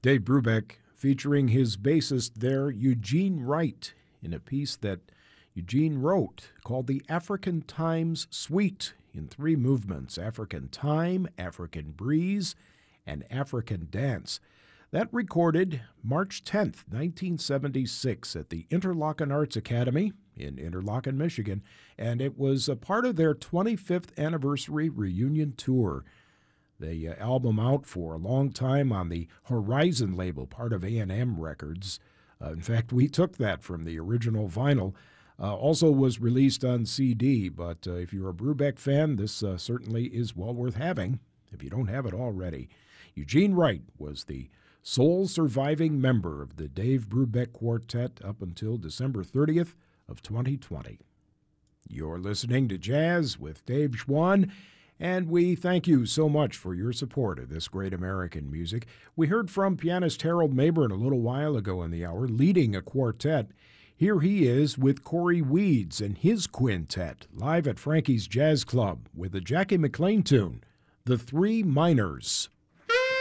Dave Brubeck featuring his bassist there, Eugene Wright, in a piece that Eugene wrote called the African Times Suite in 3 movements: African Time, African Breeze, and African Dance. That recorded March 10th, 1976 at the Interlochen Arts Academy in Interlochen, Michigan, and it was a part of their 25th anniversary reunion tour. The album out for a long time on the Horizon label, part of A&M Records. In fact, we took that from the original vinyl. Also was released on CD, but if you're a Brubeck fan, this certainly is well worth having if you don't have it already. Eugene Wright was the sole surviving member of the Dave Brubeck Quartet up until December 30th of 2020. You're listening to Jazz with Dave Schwann, and we thank you so much for your support of this great American music. We heard from pianist Harold Mabern a little while ago in the hour, leading a quartet. Here he is with Corey Weeds and his quintet, live at Frankie's Jazz Club with a Jackie McLean tune, The Three Minors.